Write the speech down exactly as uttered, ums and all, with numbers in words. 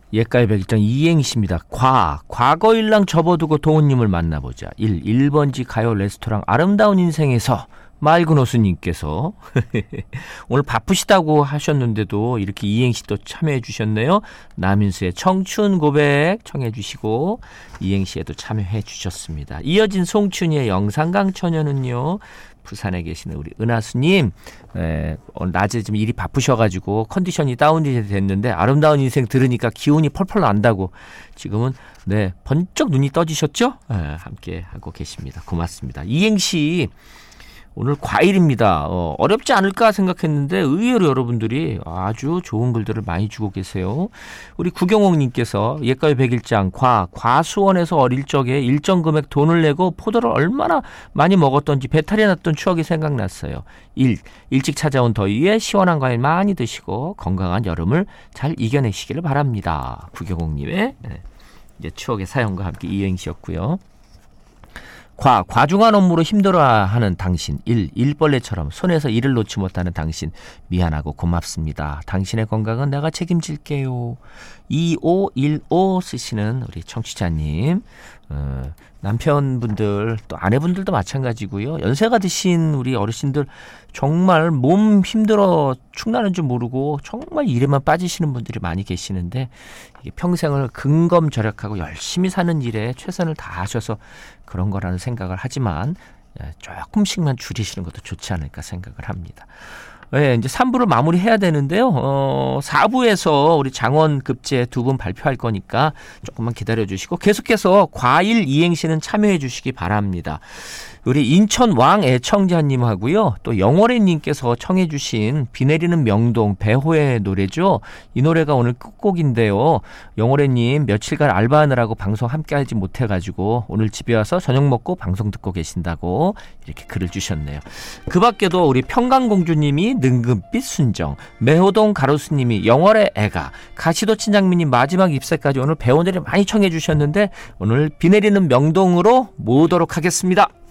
예가의 백일장 이행시입니다. 과, 과거일랑 접어두고 도훈님을 만나보자. 일, 일 번지 가요 레스토랑 아름다운 인생에서 말그노스님께서 오늘 바쁘시다고 하셨는데도 이렇게 이행시 또 참여해 주셨네요. 남인수의 청춘 고백 청해 주시고 이행시에도 참여해 주셨습니다. 이어진 송춘희의 영산강 처녀는요. 부산에 계시는 우리 은하수님, 에, 오늘 낮에 좀 일이 바쁘셔가지고 컨디션이 다운이 됐는데 아름다운 인생 들으니까 기운이 펄펄 난다고 지금은 네 번쩍 눈이 떠지셨죠? 에, 함께 하고 계십니다. 고맙습니다. 이행시 오늘 과일입니다. 어, 어렵지 않을까 생각했는데 의외로 여러분들이 아주 좋은 글들을 많이 주고 계세요. 우리 구경옥님께서 예가의 백일장 과, 과수원에서 어릴 적에 일정 금액 돈을 내고 포도를 얼마나 많이 먹었던지 배탈이 났던 추억이 생각났어요. 일, 일찍 찾아온 더위에 시원한 과일 많이 드시고 건강한 여름을 잘 이겨내시기를 바랍니다. 구경옥님의 네, 이제 추억의 사연과 함께 이행시였고요. 과, 과중한 업무로 힘들어하는 당신. 일, 일벌레처럼 손에서 일을 놓지 못하는 당신. 미안하고 고맙습니다. 당신의 건강은 내가 책임질게요. 이오일오 쓰시는 우리 청취자님. 어, 남편분들 또 아내분들도 마찬가지고요. 연세가 드신 우리 어르신들 정말 몸 힘들어 축나는 줄 모르고 정말 일에만 빠지시는 분들이 많이 계시는데 이게 평생을 근검절약하고 열심히 사는 일에 최선을 다하셔서 그런 거라는 생각을 하지만 조금씩만 줄이시는 것도 좋지 않을까 생각을 합니다. 네, 이제 삼 부를 마무리해야 되는데요. 어, 사 부에서 우리 장원급제 두 분 발표할 거니까 조금만 기다려 주시고 계속해서 과일 이행시는 참여해 주시기 바랍니다. 우리 인천 왕 애청자님하고요. 또 영월애님께서 청해 주신 비 내리는 명동 배호의 노래죠. 이 노래가 오늘 끝곡인데요. 영월애님 며칠간 알바하느라고 방송 함께하지 못해가지고 오늘 집에 와서 저녁 먹고 방송 듣고 계신다고 이렇게 글을 주셨네요. 그 밖에도 우리 평강공주님이 능금빛 순정, 매호동 가로수님이 영월의 애가, 가시도 친장미님 마지막 잎새까지 오늘 배우들이 많이 청해 주셨는데 오늘 비 내리는 명동으로 모으도록 하겠습니다.